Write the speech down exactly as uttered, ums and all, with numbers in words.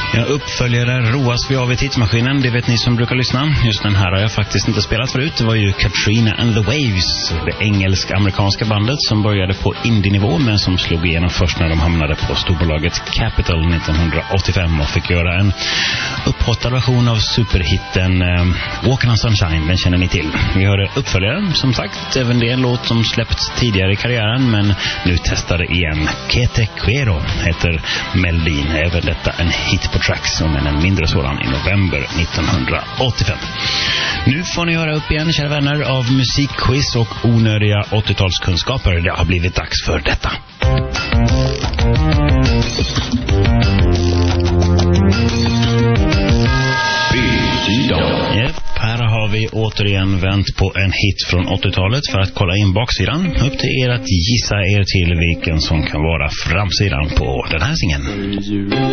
Ja, uppföljare roas vi av i tidsmaskinen, det vet ni som brukar lyssna. Just den här har jag faktiskt inte spelat förut. Det var ju Katrina and the Waves, det engelsk-amerikanska bandet som började på indie-nivå men som slog igenom först när de hamnade på storbolaget Capitol nittonhundraåttiofem och fick göra en upphottad version av superhitten eh, Walking on Sunshine, den känner ni till. Vi hörde uppföljaren, som sagt, även det är en låt som släppts tidigare i karriären men nu testade igen. Kete Quero heter melodin, även detta en hit på Tracks, men en mindre sådan i november nittonhundraåttiofem. Nu får ni höra upp igen, kära vänner, av musikquiz och onödiga åttiotalskunskaper. Det har blivit dags för detta. Yep, här har vi återigen vänt på en hit från åttiotalet för att kolla in baksidan. Upp till er att gissa er till vilken som kan vara framsidan på den här singeln.